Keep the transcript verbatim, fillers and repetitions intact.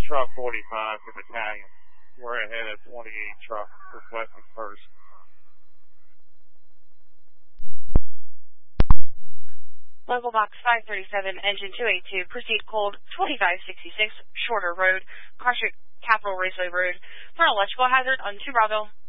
truck forty-five for battalion. We're ahead of twenty-eight truck requesting first. Local box five thirty-seven, engine two eighty-two, proceed cold, twenty-five sixty-six, Shorter Road, Carshot Capital Raceway Road, for an electrical hazard on two Bravo.